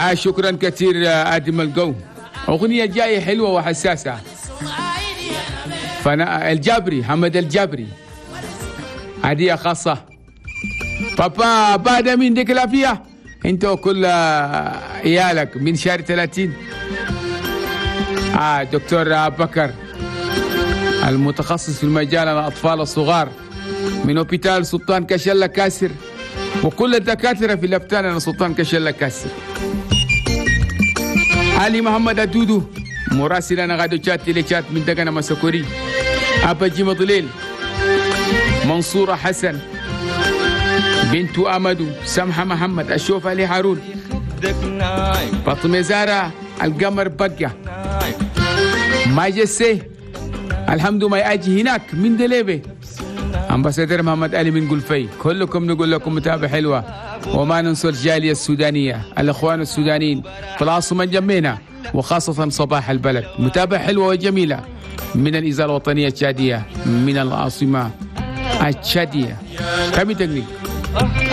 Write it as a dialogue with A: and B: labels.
A: شكرا كثير آدم القوم. أغنية جاية حلوة وحساسة. الجابري حمد الجابري، هدية خاصة. بابا بعد من ديك العافية انت وكل عيالك من شهر 30. دكتور بكر المتخصص في مجال الأطفال الصغار من أوبيتال سلطان كشلة كاسر، وكل الدكاترة في لبتان سلطان كشلة كاسر. علي محمد الدودو مراسلنا غادو شات تيلي من دقنا مسكوري. أبا جيم ضليل، منصورة حسن، بنت أمدو، سمحة محمد، أشوف علي هارون، فاطمة زارة، القمر بقى، ما جسي الحمد ما أجي هناك من دليبي. أمباسادر محمد علي من قلفي. كلكم نقول لكم متابعة حلوة، وما ننسى الجالية السودانية، الأخوان السودانيين في العاصمة جمينا، وخاصة صباح البلد. متابعة حلوة وجميلة من الإذاعة الوطنية التشادية من العاصمة التشادية. كم تكنيك